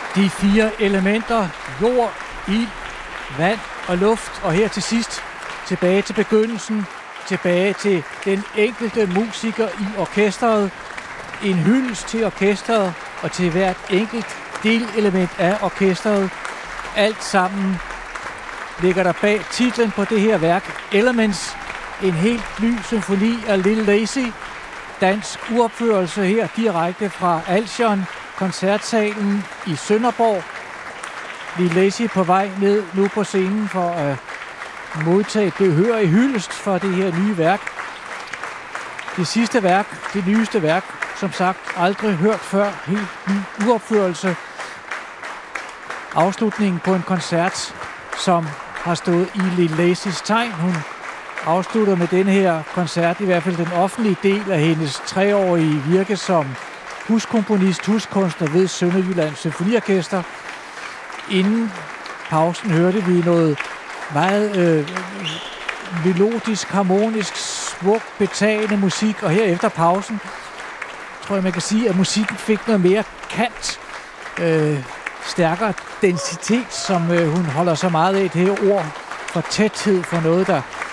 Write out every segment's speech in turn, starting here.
De 4 elementer: jord, ild, vand og luft. Og her til sidst tilbage til begyndelsen, tilbage til den enkelte musiker i orkestret. En hyldest til orkestret og til hvert enkelt delelement af orkestret. Alt sammen ligger der bag titlen på det her værk, Elements. En helt ny symfoni af Little Lazy. Dansk uropførelse her direkte fra Alsion, koncertsalen i Sønderborg. Little Lazy på vej ned nu på scenen for at modtage behørig hyldest for det her nye værk. Det sidste værk, det nyeste værk, som sagt aldrig hørt før, helt ny uropførelse. Afslutningen på en koncert, som har stået i Little Lazys tegn. Hun afslutter med den her koncert, i hvert fald den offentlige del af hendes 3-årige virke som huskomponist, huskunstner ved Sønderjyllands Symfoniorkester. Inden pausen hørte vi noget meget melodisk, harmonisk, smuk, betagende musik, og her efter pausen tror jeg, man kan sige, at musikken fik noget mere kant, stærkere densitet, som hun holder så meget af, det her ord for tæthed, for noget,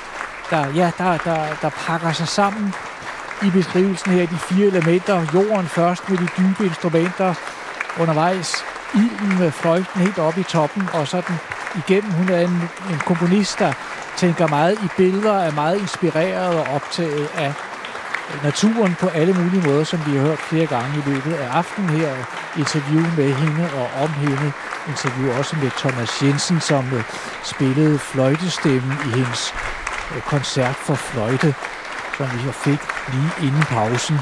der pakker sig sammen i beskrivelsen her, de 4 elementer. Jorden først med de dybe instrumenter, undervejs ilden med fløjten helt oppe i toppen, og sådan igennem. Hun er en komponist, der tænker meget i billeder, er meget inspireret og optaget af naturen på alle mulige måder, som vi har hørt flere gange i løbet af aftenen her. Interview med hende og om hende. Interview også med Thomas Jensen, som spillede fløjtestemmen i hendes koncert for fløjte, som vi fik lige inden pausen.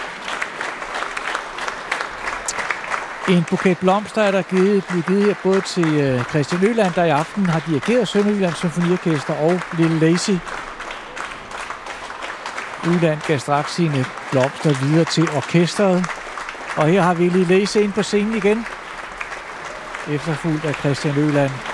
En buket blomster er der blevet givet her både til Christian Øland, der i aften har dirigeret Sønderjyllands Symfoniorkester, og Little Lazy. Øland gav straks sine blomster videre til orkestret. Og her har vi Little Lazy ind på scenen igen, efterfulgt af Christian Øland.